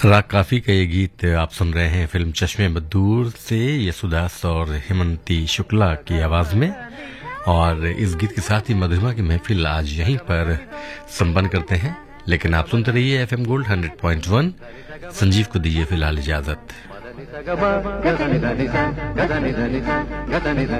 राग काफी का ये गीत आप सुन रहे हैं फिल्म चश्मे बदूर से यशुदास और हेमंती शुक्ला की आवाज में। और इस गीत के साथ ही मधुरिमा की महफिल आज यहीं पर संपन्न करते हैं, लेकिन आप सुनते रहिए एफएम गोल्ड 100.1। संजीव को दीजिए फिलहाल इजाजत।